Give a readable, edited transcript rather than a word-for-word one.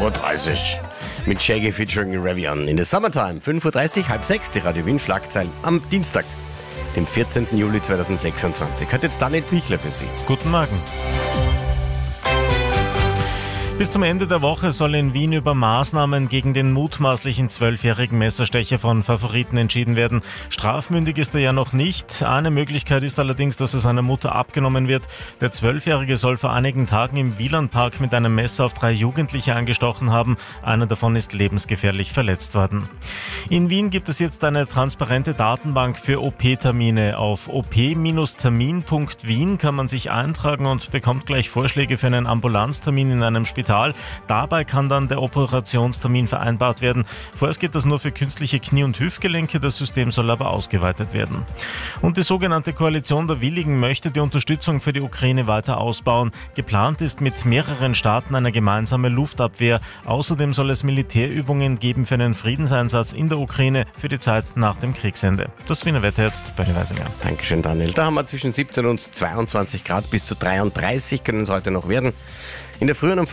5.30 Uhr mit Shaggy featuring Revian in the Summertime. 5.30 Uhr, halb sechs, die Radio Wien Schlagzeilen am Dienstag, dem 14. Juli 2026. Hat jetzt Daniel Bichler für Sie. Guten Morgen. Bis zum Ende der Woche soll in Wien über Maßnahmen gegen den mutmaßlichen 12-jährigen Messerstecher von Favoriten entschieden werden. Strafmündig ist er ja noch nicht. Eine Möglichkeit ist allerdings, dass es seiner Mutter abgenommen wird. Der 12-Jährige soll vor einigen Tagen im Wielandpark mit einem Messer auf 3 Jugendliche angestochen haben. Einer davon ist lebensgefährlich verletzt worden. In Wien gibt es jetzt eine transparente Datenbank für OP-Termine. Auf op-termin.wien kann man sich eintragen und bekommt gleich Vorschläge für einen Ambulanztermin in einem Spital. Dabei kann dann der Operationstermin vereinbart werden. Vorerst geht das nur für künstliche Knie- und Hüftgelenke, das System soll aber ausgeweitet werden. Und die sogenannte Koalition der Willigen möchte die Unterstützung für die Ukraine weiter ausbauen. Geplant ist mit mehreren Staaten eine gemeinsame Luftabwehr. Außerdem soll es Militärübungen geben für einen Friedenseinsatz in der Ukraine für die Zeit nach dem Kriegsende. Das Wiener Wetter jetzt bei Weisinger. Dankeschön, Daniel. Da haben wir zwischen 17 und 22 Grad, bis zu 33 können es heute noch werden. In der Früh und am